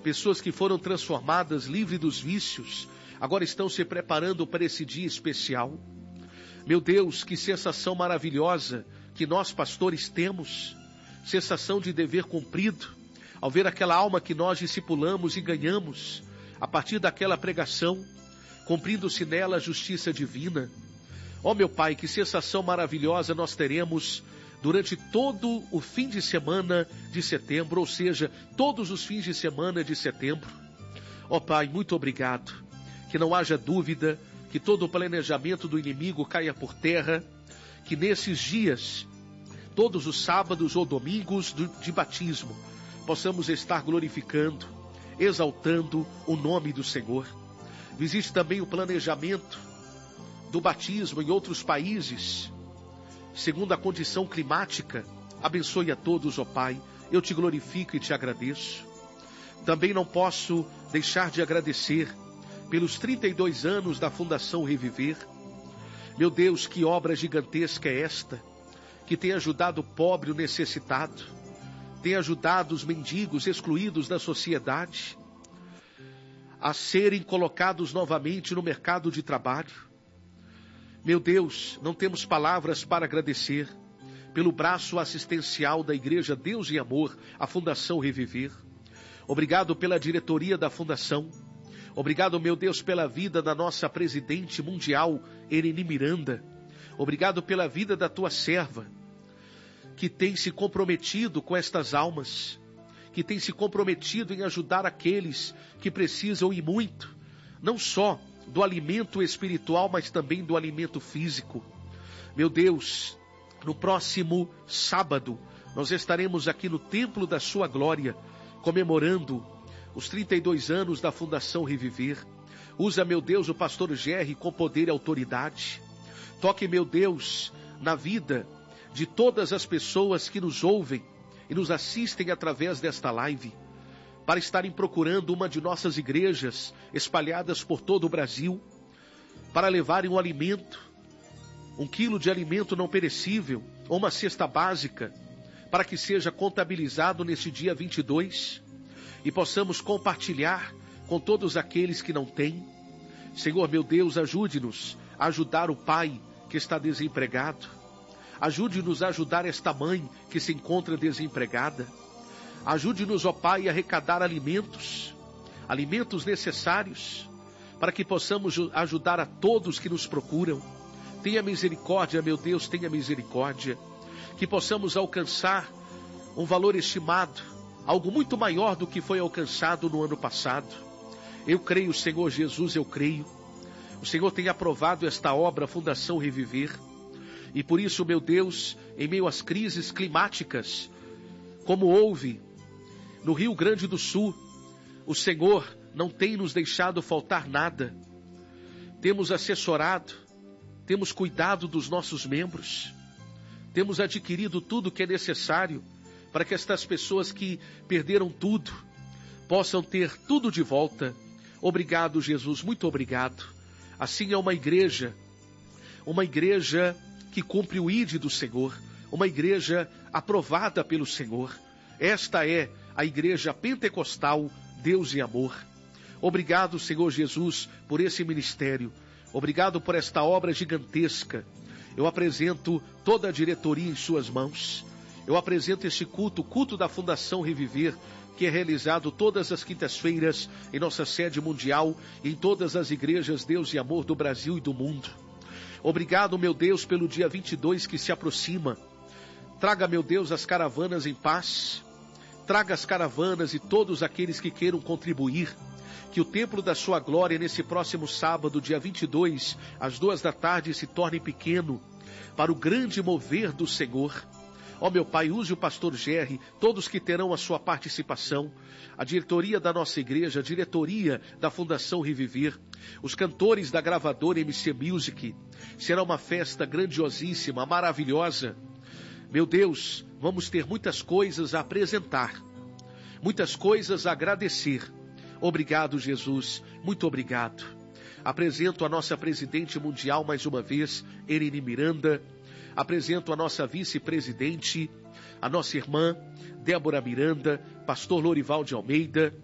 Pessoas que foram transformadas, livres dos vícios, agora estão se preparando para esse dia especial. Meu Deus, que sensação maravilhosa que nós, pastores, temos. Sensação de dever cumprido, ao ver aquela alma que nós discipulamos e ganhamos, a partir daquela pregação, cumprindo-se nela a justiça divina. Ó meu Pai, que sensação maravilhosa nós teremos durante todo o fim de semana de setembro, ou seja, todos os fins de semana de setembro. Ó Pai, muito obrigado. Que não haja dúvida, que todo o planejamento do inimigo caia por terra, que nesses dias, todos os sábados ou domingos de batismo, possamos estar glorificando, exaltando o nome do Senhor. Visite também o planejamento do batismo em outros países, segundo a condição climática. Abençoe a todos, ó Pai. Eu te glorifico e te agradeço. Também não posso deixar de agradecer pelos 32 anos da Fundação Reviver. Meu Deus, que obra gigantesca é esta, que tem ajudado o pobre, o necessitado, tem ajudado os mendigos excluídos da sociedade a serem colocados novamente no mercado de trabalho. Meu Deus, não temos palavras para agradecer pelo braço assistencial da Igreja Deus e Amor, a Fundação Reviver. Obrigado pela diretoria da Fundação. Obrigado, meu Deus, pela vida da nossa presidente mundial, Ereni Miranda. Obrigado pela vida da tua serva, que tem se comprometido com estas almas, que tem se comprometido em ajudar aqueles que precisam e muito, não só do alimento espiritual, mas também do alimento físico. Meu Deus, no próximo sábado, nós estaremos aqui no Templo da Sua Glória, comemorando os 32 anos da Fundação Reviver. Usa, meu Deus, o pastor Gerry com poder e autoridade. Toque, meu Deus, na vida de todas as pessoas que nos ouvem e nos assistem através desta live, para estarem procurando uma de nossas igrejas espalhadas por todo o Brasil, para levarem um alimento, 1 quilo de alimento não perecível, ou uma cesta básica, para que seja contabilizado nesse dia 22, e possamos compartilhar com todos aqueles que não têm. Senhor, meu Deus, ajude-nos a ajudar o pai que está desempregado. Ajude-nos a ajudar esta mãe que se encontra desempregada. Ajude-nos, ó Pai, a arrecadar alimentos necessários, para que possamos ajudar a todos que nos procuram. Tenha misericórdia, meu Deus, tenha misericórdia. Que possamos alcançar um valor estimado, algo muito maior do que foi alcançado no ano passado. Eu creio, Senhor Jesus, eu creio. O Senhor tem aprovado esta obra, Fundação Reviver. E por isso, meu Deus, em meio às crises climáticas, como houve no Rio Grande do Sul, o Senhor não tem nos deixado faltar nada. Temos assessorado, temos cuidado dos nossos membros, temos adquirido tudo que é necessário para que estas pessoas que perderam tudo possam ter tudo de volta. Obrigado, Jesus, muito obrigado. Assim é uma igreja que cumpre o ID do Senhor, uma igreja aprovada pelo Senhor. Esta é a Igreja Pentecostal Deus e Amor. Obrigado, Senhor Jesus, por esse ministério. Obrigado por esta obra gigantesca. Eu apresento toda a diretoria em suas mãos. Eu apresento este culto, o culto da Fundação Reviver, que é realizado todas as quintas-feiras em nossa sede mundial e em todas as igrejas Deus e Amor do Brasil e do mundo. Obrigado, meu Deus, pelo dia 22 que se aproxima. Traga, meu Deus, as caravanas em paz. Traga as caravanas e todos aqueles que queiram contribuir. Que o templo da sua glória, nesse próximo sábado, dia 22, às 14h, se torne pequeno para o grande mover do Senhor. Ó meu Pai, use o pastor Gerry, todos que terão a sua participação, a diretoria da nossa igreja, a diretoria da Fundação Reviver, os cantores da gravadora MC Music. Será uma festa grandiosíssima, maravilhosa. Meu Deus, vamos ter muitas coisas a apresentar, muitas coisas a agradecer. Obrigado, Jesus, muito obrigado. Apresento a nossa presidente mundial mais uma vez, Ereni Miranda. Apresento a nossa vice-presidente, a nossa irmã, Débora Miranda, pastor Lorival de Almeida.